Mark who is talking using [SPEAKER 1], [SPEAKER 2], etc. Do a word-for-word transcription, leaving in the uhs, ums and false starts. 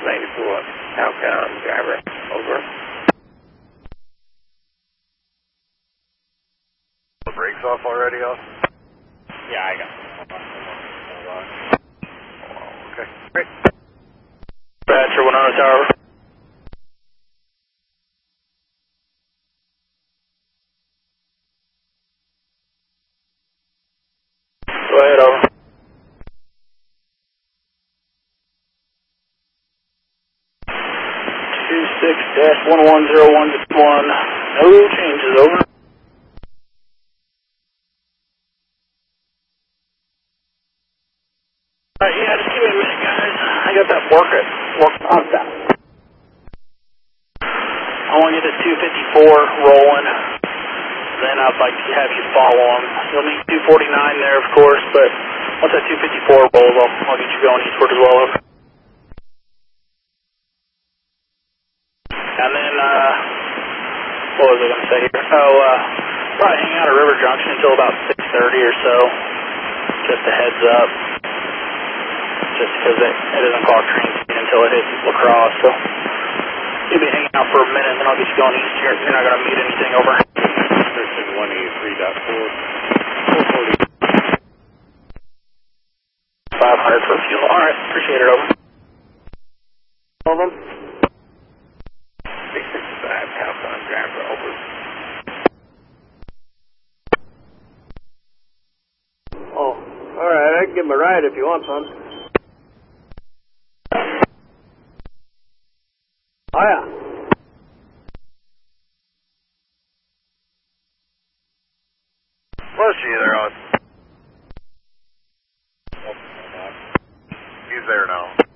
[SPEAKER 1] eighty-four, outbound driver, over.
[SPEAKER 2] The brakes off already, off?
[SPEAKER 1] Yeah, I got it.
[SPEAKER 2] Oh, okay, great.
[SPEAKER 1] Dispatcher, one on the tower. Go ahead, over. two six dash one one zero one one, no changes, over. Alright, yeah, just give me a minute, guys. I got that work at work on that. I want to get this two fifty-four rolling. Then I'd like to have you follow them. You'll need two forty-nine there, of course, but once that two fifty-four rolls, I'll, I'll get you going eastward as well. And then, uh, what was I going to say here? Oh, uh, probably hang out at River Junction until about six thirty or so. Just a heads up. Just because it, it doesn't clock train speed until it hits La Crosse, so you'll be hanging out for a minute, and then I'll get you going east. You're, you're not going to meet anything, over.
[SPEAKER 2] Section one eighty-three point four.
[SPEAKER 1] five hundred for fuel. Alright, appreciate it, over.
[SPEAKER 2] All of them?
[SPEAKER 1] six sixty-five, outbound driver, over.
[SPEAKER 2] Oh, alright, I can give him a ride if you want, son. Oh, yeah. Where's she there, on? He's there now.